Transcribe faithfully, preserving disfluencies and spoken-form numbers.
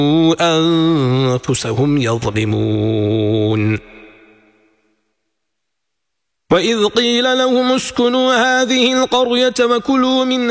أنفسهم يظلمون. وإذ قيل لهم اسكنوا هذه القرية وكلوا منها